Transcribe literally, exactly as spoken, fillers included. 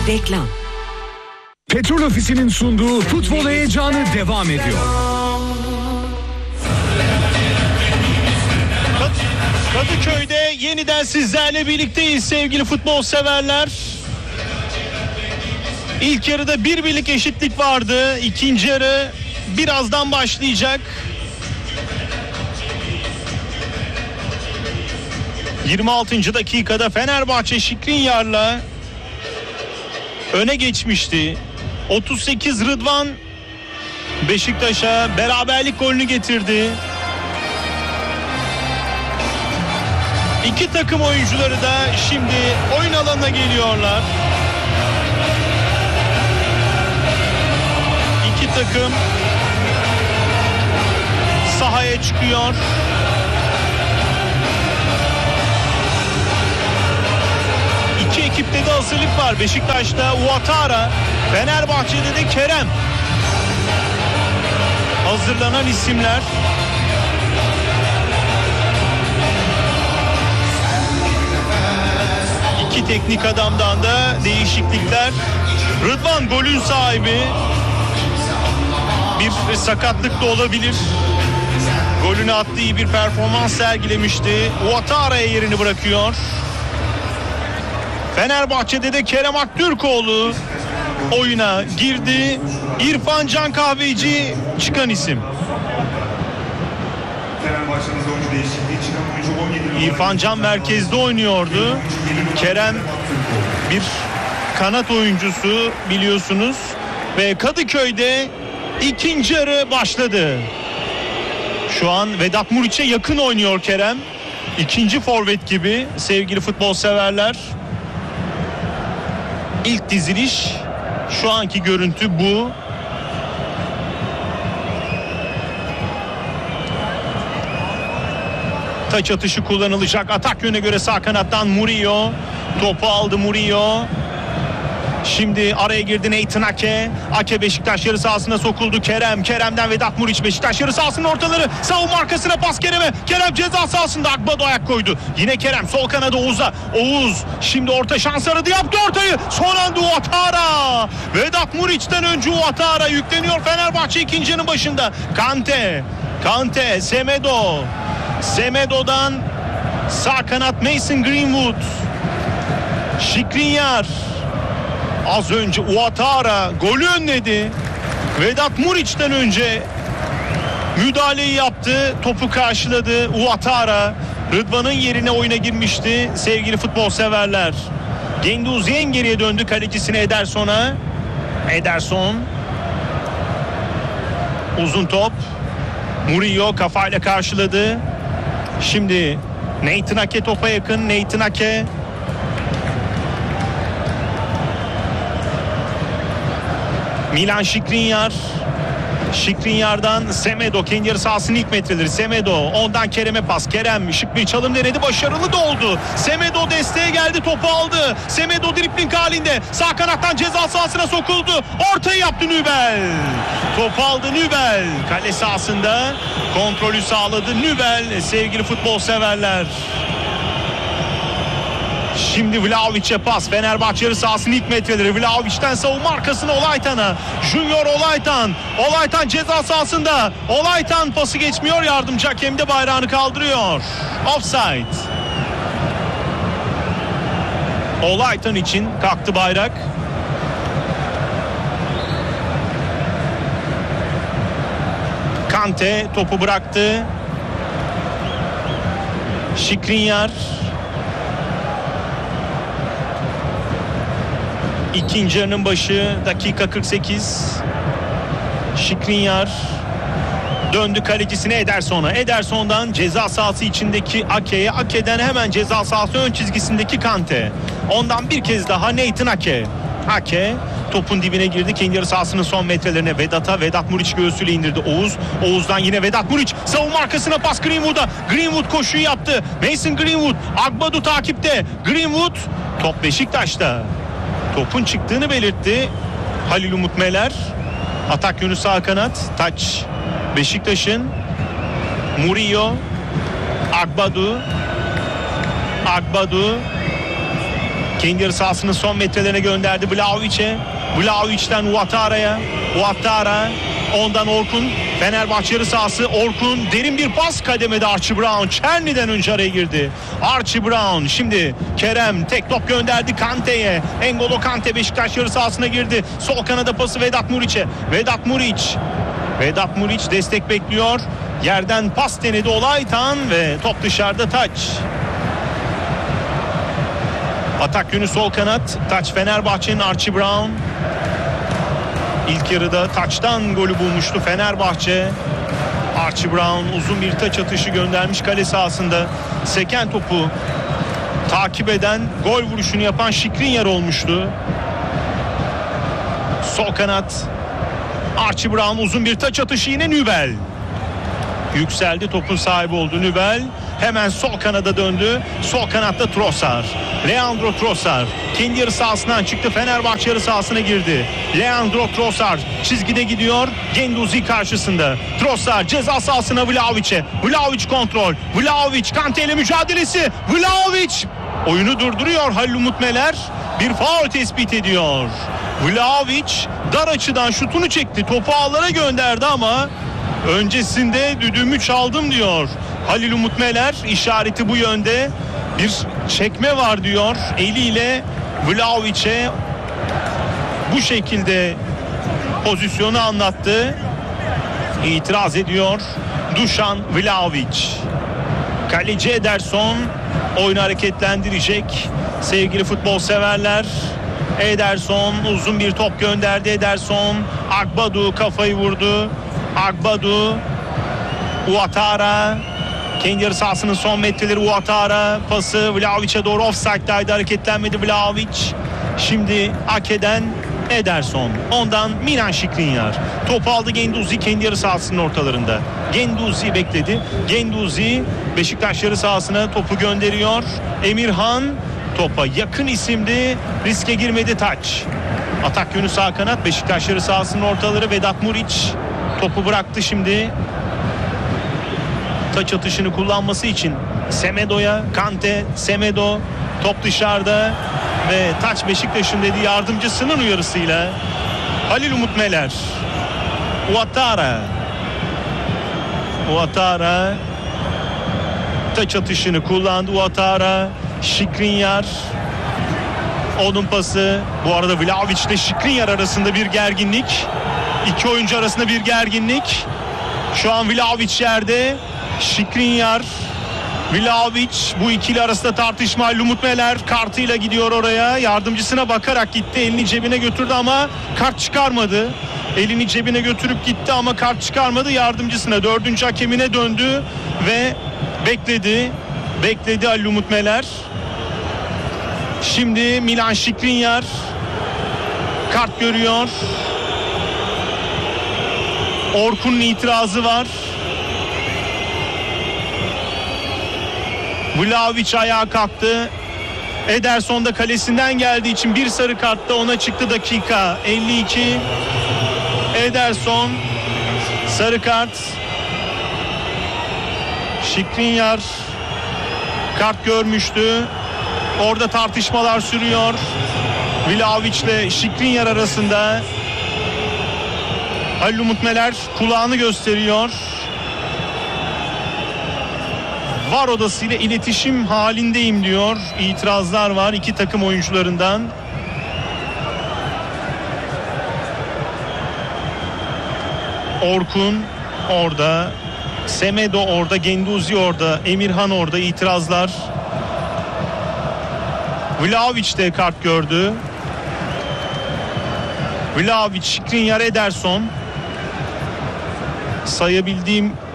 Reklam. Petrol Ofisi'nin sunduğu futbol heyecanı devam ediyor. Kadıköy'de yeniden sizlerle birlikteyiz sevgili futbol severler. İlk yarıda bir birlik eşitlik vardı. İkinci yarı birazdan başlayacak. yirmi altıncı dakikada Fenerbahçe Skriniar'la öne geçmişti. otuz sekiz Rıdvan Beşiktaş'a beraberlik golünü getirdi. İki takım oyuncuları da şimdi oyun alanına geliyorlar. İki takım sahaya çıkıyor. İki ekipte de hazırlık var. Beşiktaş'ta Ouattara, Fenerbahçe'de de Kerem. Hazırlanan isimler. İki teknik adamdan da değişiklikler. Rıdvan golün sahibi. Bir sakatlık da olabilir. Golünü attığı iyi bir performans sergilemişti. Ouattara'ya yerini bırakıyor. Fenerbahçe'de de Kerem Aktürkoğlu oyuna girdi. İrfan Can Kahveci çıkan isim. İrfan Can merkezde oynuyordu. Kerem bir kanat oyuncusu biliyorsunuz. Ve Kadıköy'de ikinci yarı başladı. Şu an Vedat Muriç'e yakın oynuyor Kerem. İkinci forvet gibi sevgili futbol severler. İlk diziliş, şu anki görüntü bu. Taç atışı kullanılacak. Atak yönüne göre sağ kanattan Murillo. Topu aldı Murillo. Şimdi araya girdi Nathan Ake. Ake Beşiktaş yarı sahasına sokuldu. Kerem. Kerem'den Vedat Muriç. Beşiktaş yarı sahasının ortaları. Savunma arkasına pas Kerem'e. Kerem ceza sahasında Akbado ayak koydu. Yine Kerem sol kanada Oğuz'a. Oğuz şimdi orta şans aradı. Yaptı ortayı. Son anda Ouattara. Vedat Muriç'ten önce Ouattara yükleniyor Fenerbahçe ikinci yarının başında. Kante. Kante. Semedo. Semedo'dan sağ kanat Mason Greenwood. Skriniar. Az önce Ouattara golü önledi. Vedat Muriç'ten önce müdahaleyi yaptı. Topu karşıladı Ouattara. Rıdvan'ın yerine oyuna girmişti sevgili futbol severler. Gendouzi en geriye döndü kalecisine Ederson'a. Ederson. Uzun top. Murillo kafayla karşıladı. Şimdi Nathan Ake topa yakın. Nathan Ake. Milan Skriniar. Skriniar'dan Semedo kendi yarı sahasının ilk metreleri. Semedo ondan Kerem'e pas. Kerem şık bir çalım denedi. Başarılı da oldu. Semedo desteğe geldi. Topu aldı. Semedo dripling halinde. Sağ kanattan ceza sahasına sokuldu. Ortayı yaptı Nübel. Topu aldı Nübel. Kale sahasında kontrolü sağladı Nübel sevgili futbol severler. Şimdi Vlahovic'e pas. Fenerbahçe yarı sahasının ilk metreleri. Vlahovic'ten savunma arkasına Olaytan'a. Junior Olaytan. Olaytan ceza sahasında. Olaytan pası geçmiyor. Yardımcı hakem de bayrağını kaldırıyor. Offside. Olaytan için kalktı bayrak. Kante topu bıraktı. Skriniar. İkinci yarının başı dakika kırk sekiz. Skriniar döndü kalecisine Ederson'a. Ederson'dan ceza sahası içindeki Ake'ye. Ake'den hemen ceza sahası ön çizgisindeki Kante. Ondan bir kez daha Nathan Ake. Ake topun dibine girdi. Kendi yarı sahasının son metrelerine Vedat'a. Vedat Muriç göğsüyle indirdi Oğuz. Oğuz'dan yine Vedat Muriç. Savunma arkasına pas Greenwood'a. Greenwood koşuyu yaptı. Mason Greenwood. Akbadu takipte. Greenwood. Top Beşiktaş'ta. Topun çıktığını belirtti Halil Umut Meler. Atak yönü sağ kanat. Taç Beşiktaş'ın. Murillo. Akbadu. Akbadu. Kendi yarı sahasının son metrelerine gönderdi Vlahovic'e. Vlahovic'ten Ouattara'ya. Ouattara, ondan Orkun. Fenerbahçe yarı sahası, Orkun derin bir pas, kademede Archie Brown. Çerni'den önce araya girdi. Archie Brown, şimdi Kerem tek top gönderdi Kante'ye. N'Golo Kante Beşiktaş yarı sahasına girdi. Sol kanada pası Vedat Muriç'e. Vedat Muriç. Vedat Muriç destek bekliyor. Yerden pas denedi Olaytan ve top dışarıda, taç. Atak yönü sol kanat. Taç Fenerbahçe'nin, Archie Brown. İlk yarıda taçtan golü bulmuştu Fenerbahçe. Archie Brown uzun bir taç atışı göndermiş kale sahasında. Seken topu takip eden, gol vuruşunu yapan Skriniar olmuştu. Sol kanat Archie Brown, uzun bir taç atışı, yine Nübel. Yükseldi, topun sahibi oldu Nübel. Hemen sol kanada döndü. Sol kanatta Trossard. Leandro Trossard kendi yarı sahasından çıktı. Fenerbahçe yarı sahasına girdi. Leandro Trossard çizgide gidiyor. Guendouzi karşısında. Trossard ceza sahasına Vlahovic'e. Vlahovic kontrol. Vlahovic Kante ile mücadelesi. Vlahovic oyunu durduruyor. Halil Umut Meler bir faul tespit ediyor. Vlahovic dar açıdan şutunu çekti. Topu ağlara gönderdi ama öncesinde düdüğümü çaldım diyor Halil Umut Meler. İşareti bu yönde. Bir çekme var diyor. Eliyle Vlahovic'e bu şekilde pozisyonu anlattı. İtiraz ediyor Dušan Vlahovic. Kaleci Ederson oyunu hareketlendirecek. Sevgili futbol severler, Ederson uzun bir top gönderdi. Ederson, Agbadu kafayı vurdu. Agbadu, Ouattara, kendi yarı sahasının son metreleri. Ouattara pası Vlahovic'e doğru, offside'daydı, hareketlenmedi Vlahovic. Şimdi Ake'den Ederson, ondan Milan Skriniar. Topu aldı Guendouzi kendi yarı sahasının ortalarında. Guendouzi bekledi. Guendouzi Beşiktaş yarı sahasına topu gönderiyor. Emirhan topa yakın isimdi, riske girmedi, taç. Atak yönü sağ kanat Beşiktaş yarı sahasının ortaları. Vedat Muriç topu bıraktı şimdi. Taç atışını kullanması için Semedo'ya. Kante, Semedo, top dışarıda ve taç Beşiktaş'ın dediği yardımcısının uyarısıyla. Halil Umut Meler. Ouattara. Ouattara taç atışını kullandı. Ouattara, Skriniar. Onun pası. Bu arada Vlahovic ile Skriniar arasında bir gerginlik. İki oyuncu arasında bir gerginlik. Şu an Vlahovic yerde. Skriniar, Vlahovic, bu ikili arasında tartışma. Umut Meler kartıyla gidiyor oraya. Yardımcısına bakarak gitti. Elini cebine götürdü ama kart çıkarmadı. Elini cebine götürüp gitti ama kart çıkarmadı. Yardımcısına, dördüncü hakemine döndü ve bekledi. Bekledi Ali Umut Meler. Şimdi Milan Skriniar kart görüyor. Orkun'un itirazı var. Vlahovic ayağa kalktı. Ederson da kalesinden geldiği için bir sarı kartta ona çıktı. Dakika elli iki. Ederson sarı kart. Skriniar kart görmüştü. Orada tartışmalar sürüyor. Vlahovic ile Skriniar arasında. Halil Umut Meler kulağını gösteriyor. VAR odasıyla iletişim halindeyim diyor. İtirazlar var iki takım oyuncularından. Orkun orada, Semedo orada, Guendouzi orada, Emirhan orada, itirazlar. Vlahovic de kart gördü. Vlahovic, Skriniar, Ederson. Sayabildiğim